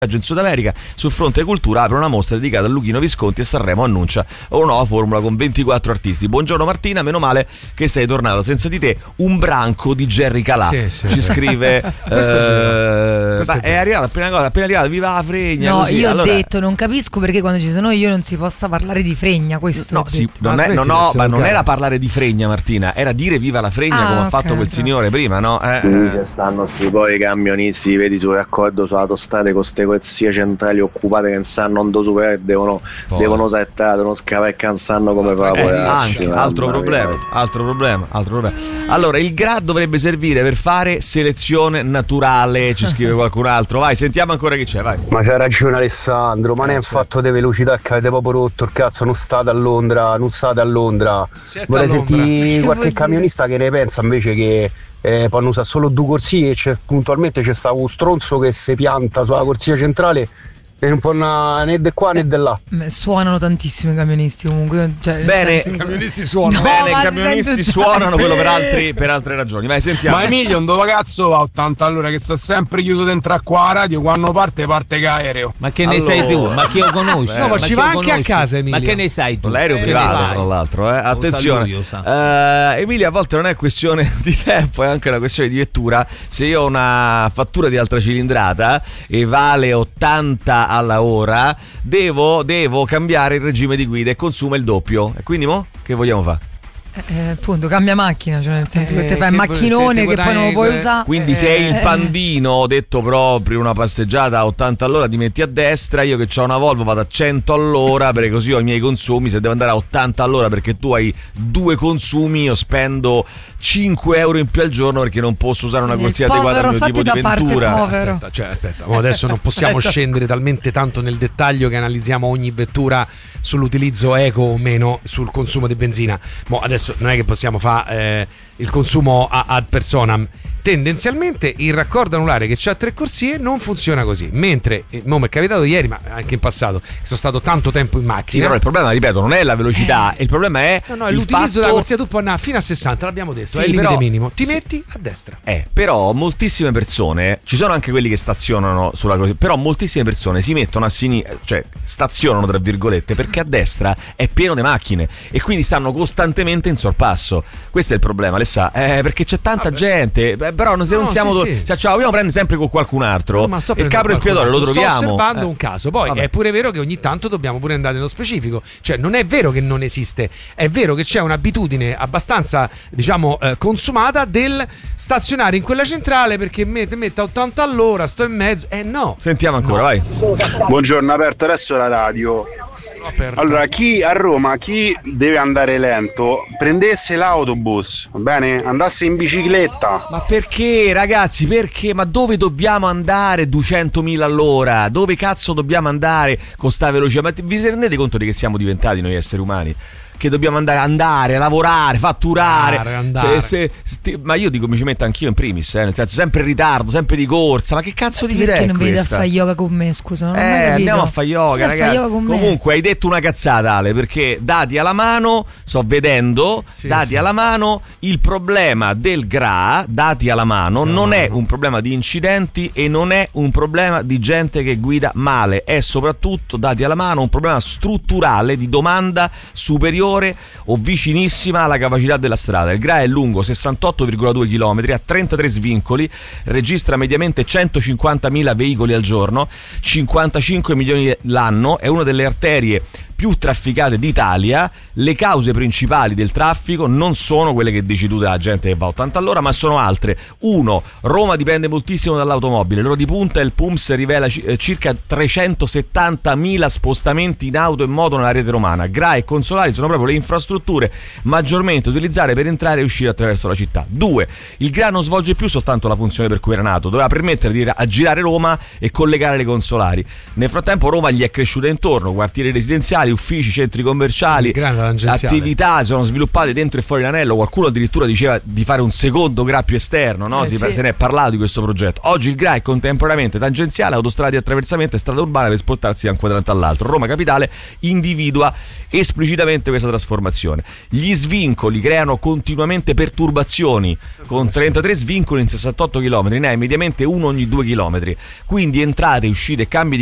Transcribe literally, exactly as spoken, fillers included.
in Sud America. Sul fronte cultura apre una mostra dedicata a Luchino Visconti e Sanremo annuncia una nuova formula con ventiquattro artisti. Buongiorno Martina, meno male che sei tornato, senza di te un branco di Jerry Calà. Sì, sì. Ci scrive eh, è, è, è arrivata appena, appena arrivata, viva la fregna. No, così. io Allora, ho detto non capisco perché quando ci sono io non si possa parlare di fregna. Questo no, sì, non, è, no, no ma non era parlare di fregna, Martina, era dire viva la fregna, ah, come okay, ha fatto quel okay. signore prima, no? Eh, sì, eh. stanno sti poi i camionisti, vedi sul raccordo sulla Tostata con ste corsie centrali occupate che non sanno dove superare, devono, devono settare, devono scavare e non sanno come fa eh, anche altro problema, altro problema, altro problema. Allora, il G R A dovrebbe servire per fare selezione naturale, ci scrive qualcun altro. Vai, sentiamo ancora chi c'è, vai. Ma c'ha ragione Alessandro, ma eh, ne è un fatto di velocità che avete proprio rotto il cazzo, non state a Londra, non state a Londra. Vorrei sentire qualche camionista che ne pensa invece che Eh, possono usare solo due corsie e c'è, puntualmente c'è stato un stronzo che si pianta sulla corsia centrale e non può né di qua né di là. Suonano tantissimo i camionisti comunque, cioè, bene, i camionisti suonano. No, bene, i camionisti suonano quello per, altri, per altre ragioni. Vai, sentiamo. Ma Emilio un dove cazzo va a ottanta all'ora che sta sempre chiuso dentro a qua a radio, quando parte parte che aereo. Ma che ne allora, sai tu? Ma chi lo conosci? No, ma, ma ci va anche a casa Emilio. Ma che ne sai tu? L'aereo eh, privato tra l'altro, eh. Attenzione. Io, uh, Emilio, a volte non è questione di tempo, è anche una questione di vettura. Se io ho una fattura di alta cilindrata e vale ottanta alla ora, Devo, devo cambiare il regime di guida e consuma il doppio. E quindi mo? Che vogliamo fare? Eh, appunto, cambia macchina, cioè nel senso eh, che te fai il macchinone che poi non lo puoi usare. Quindi eh, se hai il pandino, ho detto proprio una passeggiata a ottanta all'ora, ti metti a destra. Io che ho una Volvo vado a cento all'ora perché così ho i miei consumi. Se devo andare a ottanta all'ora perché tu hai due consumi, io spendo cinque euro in più al giorno perché non posso usare una corsia adeguata al mio tipo di vettura. Aspetta, cioè, aspetta, adesso non possiamo aspetta. scendere talmente tanto nel dettaglio che analizziamo ogni vettura sull'utilizzo eco o meno, sul consumo di benzina. Mo adesso non è che possiamo fare eh, il consumo a, ad personam. Tendenzialmente il raccordo anulare che c'ha tre corsie non funziona così, mentre eh, mo mi è capitato ieri, ma anche in passato, che sono stato tanto tempo in macchina. Sì, però il problema, ripeto, non è la velocità, eh. il problema è no, no, il l'utilizzo fatto... della corsia. Tu puoi andare fino a sessanta, l'abbiamo detto, sì, è il limite però, minimo. Ti sì. metti a destra. Eh, però moltissime persone, ci sono anche quelli che stazionano sulla corsia, però moltissime persone si mettono a sinistra, cioè stazionano tra virgolette, perché a destra è pieno di macchine e quindi stanno costantemente in sorpasso. Questo è il problema, Alessà, eh, perché c'è tanta ah, gente, eh, però se non no, siamo sì, sì. Cioè, ce la vogliamo prendere sempre con qualcun altro, no, il capro espiatorio lo troviamo. Sto osservando eh. un caso. Poi Vabbè. è pure vero che ogni tanto dobbiamo pure andare nello specifico. Cioè non è vero che non esiste, è vero che c'è un'abitudine abbastanza, diciamo, eh, consumata del stazionare in quella centrale perché mette, mette a ottanta all'ora, sto in mezzo. Eh no. Sentiamo ancora, no. vai. Buongiorno, aperto adesso la radio. Allora, chi a Roma, chi deve andare lento, prendesse l'autobus, va bene? Andasse in bicicletta. Ma perché, ragazzi, perché? Ma dove dobbiamo andare duecentomila all'ora? Dove cazzo dobbiamo andare con sta velocità? Ma vi rendete conto di che siamo diventati noi esseri umani? Che dobbiamo andare, andare, lavorare, fatturare. Andare, andare. Se, se, sti, ma io dico, mi ci metto anch'io in primis, eh, nel senso, sempre in ritardo, sempre di corsa. Ma che cazzo di idea è questa? Perché non vedi a fare yoga con me, scusa? Non eh, ho andiamo a fare yoga, ragazzi. Yoga Comunque, hai detto una cazzata, Ale, perché dati alla mano, sto vedendo, sì, dati sì. alla mano, il problema del G R A, dati alla mano, no, non no, è no. un problema di incidenti e non è un problema di gente che guida male. È soprattutto, dati alla mano, un problema strutturale di domanda superiore o vicinissima alla capacità della strada. Il G R A è lungo sessantotto virgola due chilometri, ha trentatré svincoli, registra mediamente centocinquantamila veicoli al giorno, cinquantacinque milioni l'anno, è una delle arterie più trafficate d'Italia. Le cause principali del traffico non sono quelle che dici tu della gente che va a ottanta all'ora, ma sono altre. Uno, Roma dipende moltissimo dall'automobile. L'ora di punta, il P U M S rivela c- circa trecentosettantamila spostamenti in auto e moto nella rete romana. G R A e consolari sono proprio le infrastrutture maggiormente utilizzate per entrare e uscire attraverso la città. Due, il G R A non svolge più soltanto la funzione per cui era nato, doveva permettere di aggirare Roma e collegare le consolari. Nel frattempo Roma gli è cresciuta intorno, quartieri residenziali, strade, uffici, centri commerciali, attività sono sviluppate dentro e fuori l'anello. Qualcuno addirittura diceva di fare un secondo G R A più esterno, no? eh, si, sì. se ne è parlato di questo progetto. Oggi il G R A è contemporaneamente tangenziale, autostrade di attraversamento e strada urbana per spostarsi da un quadrante all'altro. Roma Capitale individua esplicitamente questa trasformazione. Gli svincoli creano continuamente perturbazioni, con trentatré svincoli in sessantotto chilometri, ne hai mediamente uno ogni due chilometri, quindi entrate, uscite, cambi di